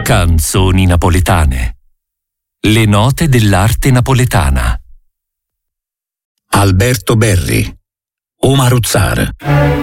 Canzoni napoletane. Le note dell'arte napoletana. Alberto Berri, Omaruzzar.